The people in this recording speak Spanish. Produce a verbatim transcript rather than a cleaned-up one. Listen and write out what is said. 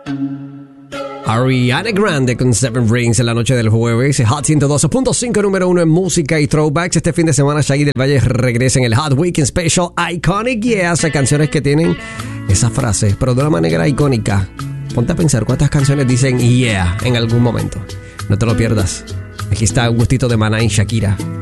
Ariana Grande con Seven Rings en la noche del jueves. Hot ciento doce punto cinco, número uno en música y throwbacks. Este fin de semana Shaggy del Valle regresa en el Hot Weekend Special Iconic Yes. Hay canciones que tienen esa frase, pero de una manera icónica. Ponte a pensar cuántas canciones dicen yeah en algún momento. No te lo pierdas. Aquí está un gustito de Maná y Shakira.